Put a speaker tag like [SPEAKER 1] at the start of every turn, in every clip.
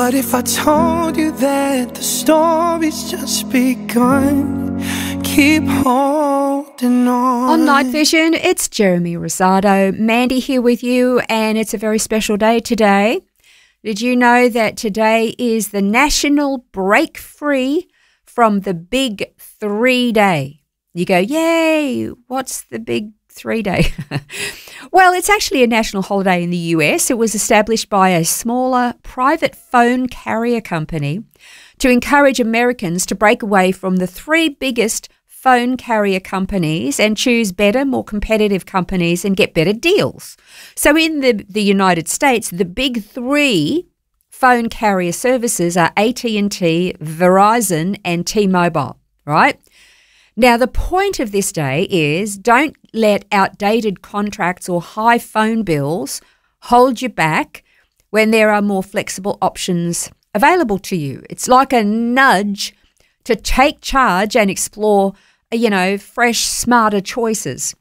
[SPEAKER 1] What if I told you that the story's just begun? Keep holding on.
[SPEAKER 2] On Night Vision, it's Jeremy Rosado. Mandy here with you, and it's a very special day today. Did you know that today is the National Break Free from the Big 3 Day? You go, yay, what's the Big 3 Day? Well, it's actually a national holiday in the US. It was established by a smaller private phone carrier company to encourage Americans to break away from the 3 biggest phone carrier companies and choose better, more competitive companies and get better deals. So in the United States, the big 3 phone carrier services are AT&T, Verizon and T-Mobile, right? Now, the point of this day is don't let outdated contracts or high phone bills hold you back when there are more flexible options available to you. It's like a nudge to take charge and explore, fresh, smarter choices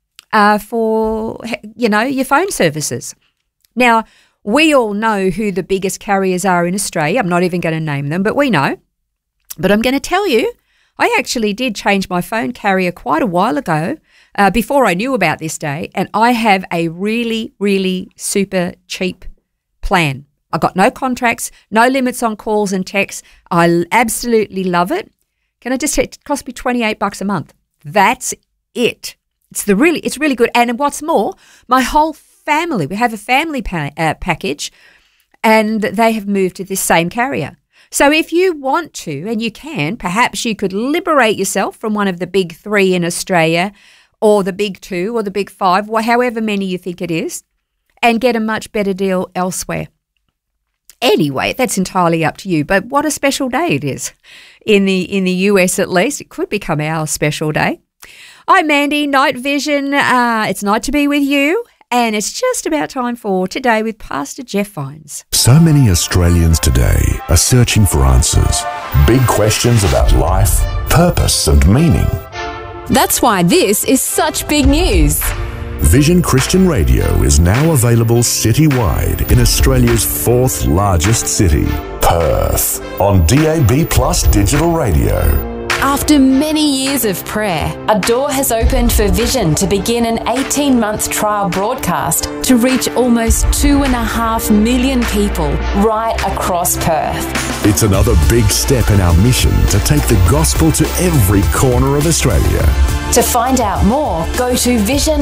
[SPEAKER 2] for, your phone services. Now, we all know who the biggest carriers are in Australia. I'm not even going to name them, but we know. But I'm going to tell you, I actually did change my phone carrier quite a while ago, before I knew about this day, and I have a really, really super cheap plan. I got no contracts, no limits on calls and texts. I absolutely love it. Can I just say it cost me $28 a month? That's it. It's really good. And what's more, my whole family, we have a family package, and they have moved to this same carrier. So if you want to, and you can, perhaps you could liberate yourself from one of the big 3 in Australia, or the big 2 or the big 5, or however many you think it is, and get a much better deal elsewhere. Anyway, that's entirely up to you, but what a special day it is. In the US at least, it could become our special day. I'm Mandy, Night Vision. It's nice to be with you. And it's just about time for Today with Pastor Jeff Vines.
[SPEAKER 3] So many Australians today are searching for answers. Big questions about life, purpose and meaning.
[SPEAKER 4] That's why this is such big news.
[SPEAKER 3] Vision Christian Radio is now available citywide in Australia's 4th largest city, Perth, on DAB+ digital radio.
[SPEAKER 4] After many years of prayer, a door has opened for Vision to begin an 18-month trial broadcast to reach almost 2.5 million people right across Perth.
[SPEAKER 3] It's another big step in our mission to take the gospel to every corner of Australia.
[SPEAKER 4] To find out more, go to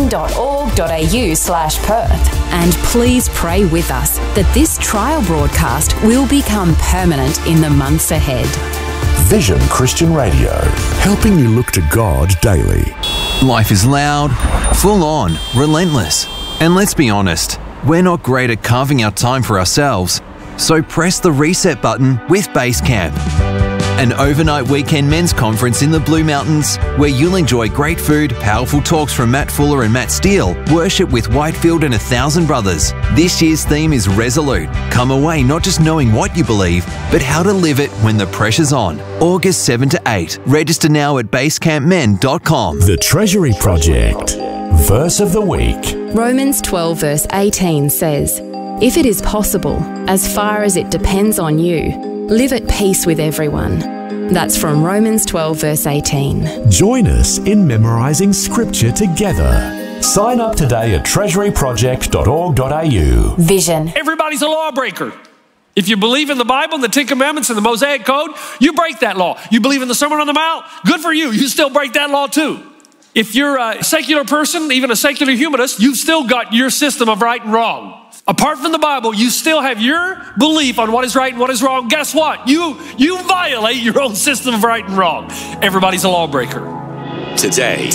[SPEAKER 4] vision.org.au/Perth. And please pray with us that this trial broadcast will become permanent in the months ahead.
[SPEAKER 3] Vision Christian Radio, helping you look to God daily.
[SPEAKER 5] Life is loud, full on, relentless. And let's be honest, we're not great at carving out time for ourselves. So press the reset button with Basecamp, an overnight weekend men's conference in the Blue Mountains where you'll enjoy great food, powerful talks from Matt Fuller and Matt Steele, worship with Whitefield and 1,000 brothers. This year's theme is Resolute. Come away not just knowing what you believe, but how to live it when the pressure's on. August 7 to 8. Register now at basecampmen.com.
[SPEAKER 3] The Treasury Project. Verse of the week.
[SPEAKER 4] Romans 12 verse 18 says, "If it is possible, as far as it depends on you, live at peace with everyone." That's from Romans 12 verse 18.
[SPEAKER 3] Join us in memorising scripture together. Sign up today at treasuryproject.org.au.
[SPEAKER 4] Vision.
[SPEAKER 6] Everybody's a lawbreaker. If you believe in the Bible and the 10 Commandments and the Mosaic Code, you break that law. You believe in the Sermon on the Mount, good for you. You still break that law too. If you're a secular person, even a secular humanist, you've still got your system of right and wrong. Apart from the Bible, you still have your belief on what is right and what is wrong. Guess what? You violate your own system of right and wrong. Everybody's a lawbreaker.
[SPEAKER 7] Today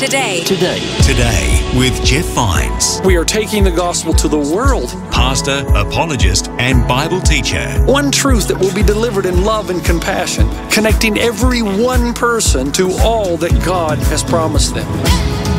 [SPEAKER 7] with Jeff Vines.
[SPEAKER 6] We are taking the gospel to the world.
[SPEAKER 7] Pastor, apologist, and Bible teacher.
[SPEAKER 6] One truth that will be delivered in love and compassion, connecting every one person to all that God has promised them.